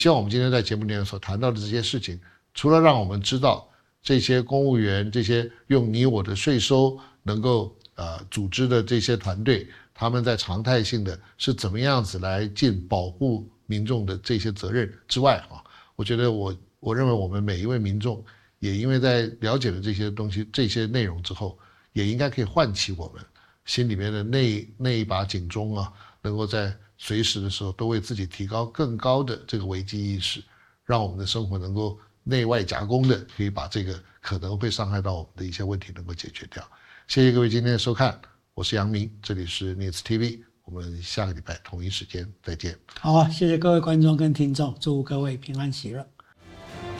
希望我们今天在节目里面所谈到的这些事情，除了让我们知道这些公务员这些用你我的税收能够组织的这些团队，他们在常态性的是怎么样子来尽保护民众的这些责任之外我觉得我认为我们每一位民众也因为在了解了这些东西这些内容之后，也应该可以唤起我们心里面的那一把警钟能够在随时的时候都为自己提高更高的这个危机意识，让我们的生活能够内外夹攻的可以把这个可能会伤害到我们的一些问题能够解决掉。谢谢各位今天的收看，我是杨明，这里是 News TV， 我们下个礼拜同一时间再见。 好谢谢各位观众跟听众，祝各位平安喜乐。